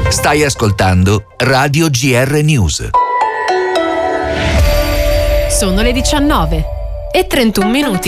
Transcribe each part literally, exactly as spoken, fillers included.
Stai ascoltando Radio G R News. Sono le diciannove e trentuno minuti.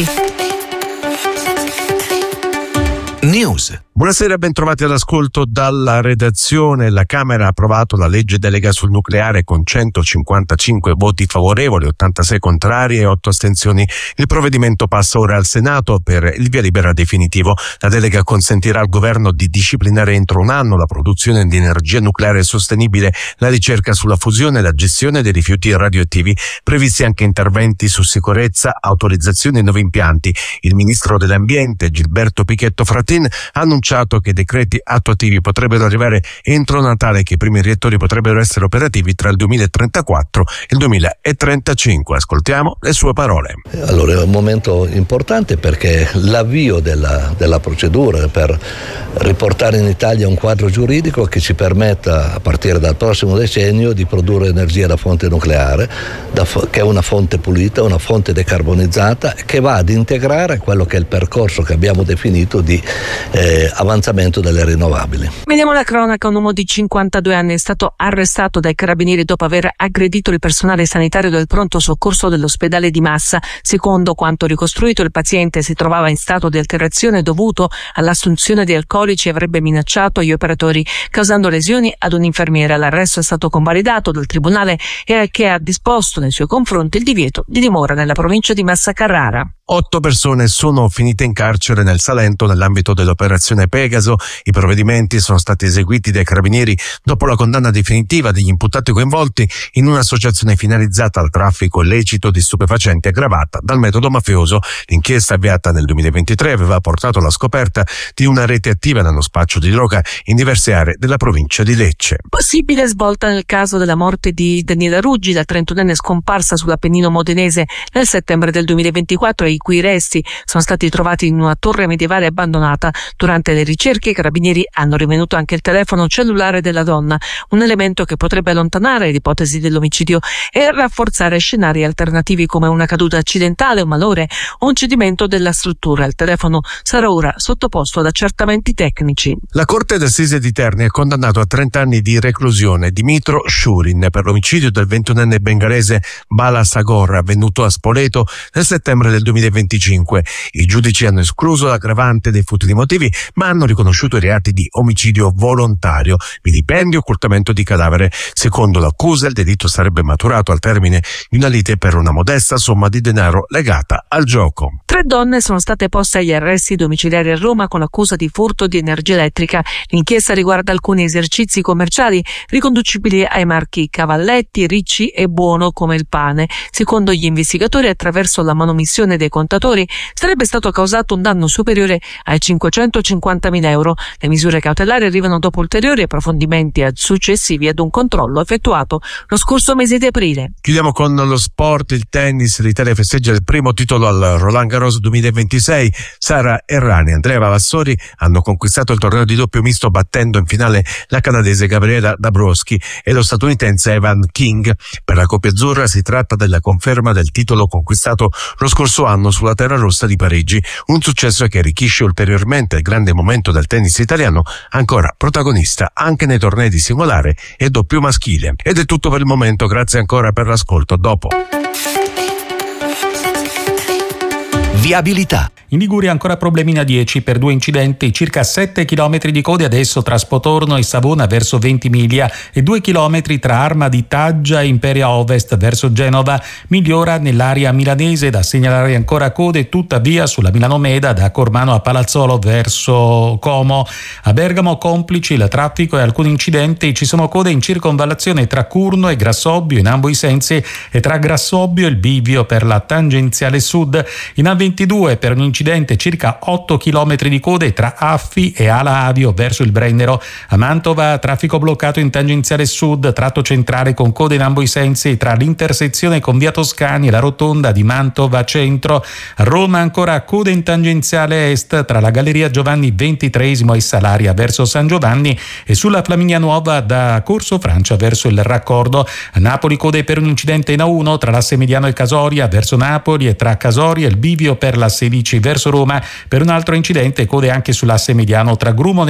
News. Buonasera, ben trovati all'ascolto dalla redazione. La Camera ha approvato la legge delega sul nucleare con centocinquantacinque voti favorevoli, ottantasei contrari e otto astensioni. Il provvedimento passa ora al Senato per il via libera definitivo. La delega consentirà al governo di disciplinare entro un anno la produzione di energia nucleare sostenibile, la ricerca sulla fusione e la gestione dei rifiuti radioattivi. Previsti anche interventi su sicurezza, autorizzazioni e nuovi impianti. Il ministro dell'Ambiente, Gilberto Pichetto Fratin, ha annunciato che i decreti attuativi potrebbero arrivare entro Natale e che i primi reattori potrebbero essere operativi tra il duemilatrentaquattro e il duemilatrentacinque. Ascoltiamo le sue parole. Allora, è un momento importante perché l'avvio della, della procedura per riportare in Italia un quadro giuridico che ci permetta, a partire dal prossimo decennio, di produrre energia da fonte nucleare, da, che è una fonte pulita, una fonte decarbonizzata, che va ad integrare quello che è il percorso che abbiamo definito di eh, avanzamento delle rinnovabili. Vediamo la cronaca. Un uomo di cinquantadue anni è stato arrestato dai carabinieri dopo aver aggredito il personale sanitario del pronto soccorso dell'ospedale di Massa. Secondo quanto ricostruito, il paziente si trovava in stato di alterazione dovuto all'assunzione di alcolici e avrebbe minacciato gli operatori, causando lesioni ad un'infermiera. L'arresto è stato convalidato dal tribunale e che ha disposto nei suoi confronti il divieto di dimora nella provincia di Massa Carrara. Otto persone sono finite in carcere nel Salento nell'ambito dell'operazione Pegaso. I provvedimenti sono stati eseguiti dai carabinieri dopo la condanna definitiva degli imputati coinvolti in un'associazione finalizzata al traffico illecito di stupefacenti aggravata dal metodo mafioso. L'inchiesta avviata nel duemilaventitré aveva portato alla scoperta di una rete attiva nello spaccio di droga in diverse aree della provincia di Lecce. Possibile svolta nel caso della morte di Daniela Ruggi, la trentunenne scomparsa sull'Appennino modenese nel settembre del duemilaventiquattro, e i cui resti sono stati trovati in una torre medievale abbandonata. Durante le ricerche i carabinieri hanno rinvenuto anche il telefono cellulare della donna, un elemento che potrebbe allontanare l'ipotesi dell'omicidio e rafforzare scenari alternativi come una caduta accidentale, un malore o un cedimento della struttura. Il telefono sarà ora sottoposto ad accertamenti tecnici. La Corte d'Assise di Terni ha condannato a trenta anni di reclusione Dimitro Shurin per l'omicidio del ventunenne bengalese Bala Sagor, avvenuto a Spoleto nel settembre del duemilaventicinque. I giudici hanno escluso l'aggravante dei futili motivi, ma hanno riconosciuto i reati di omicidio volontario, vilipendio e occultamento di cadavere. Secondo l'accusa, il delitto sarebbe maturato al termine di una lite per una modesta somma di denaro legata al gioco. Tre donne sono state poste agli arresti domiciliari a Roma con l'accusa di furto di energia elettrica. L'inchiesta riguarda alcuni esercizi commerciali riconducibili ai marchi Cavalletti, Ricci e Buono come il pane. Secondo gli investigatori, attraverso la manomissione dei contatori sarebbe stato causato un danno superiore ai cinquecentocinquantamila euro. Le misure cautelari arrivano dopo ulteriori approfondimenti successivi ad un controllo effettuato lo scorso mese di aprile. Chiudiamo con lo sport, il tennis. L'Italia festeggia il primo titolo al Roland Garros duemilaventisei. Sara Errani e Andrea Vavassori hanno conquistato il torneo di doppio misto battendo in finale la canadese Gabriela Dabrowski e lo statunitense Evan King. Per la coppia azzurra si tratta della conferma del titolo conquistato lo scorso anno sulla terra rossa di Parigi, un successo che arricchisce ulteriormente il grande momento del tennis italiano, ancora protagonista anche nei tornei di singolare e doppio maschile. Ed è tutto per il momento, grazie ancora per l'ascolto. Dopo. Viabilità. In Liguria ancora problemi in A dieci per due incidenti, circa sette chilometri di code adesso tra Spotorno e Savona verso Ventimiglia e due chilometri tra Arma di Taggia e Imperia Ovest verso Genova. Migliora nell'area milanese, da segnalare ancora code tuttavia sulla Milano-Meda da Cormano a Palazzolo verso Como. A Bergamo complici il traffico e alcuni incidenti, ci sono code in circonvallazione tra Curno e Grassobbio in ambo i sensi e tra Grassobbio e il bivio per la tangenziale sud. In A ventidue per un incidente circa otto chilometri di code tra Affi e Ala Avio verso il Brennero. A Mantova traffico bloccato in tangenziale sud, tratto centrale con code in ambo i sensi tra l'intersezione con via Toscani e la rotonda di Mantova centro. A Roma ancora code in tangenziale est tra la galleria Giovanni ventitreesimo e Salaria verso San Giovanni e sulla Flaminia Nuova da Corso Francia verso il raccordo. A Napoli code per un incidente in A uno tra l'asse Mediano e Casoria verso Napoli e tra Casoria e il bivio per la sedici verso Roma. Per un altro incidente code anche sull'asse mediano tra Grumo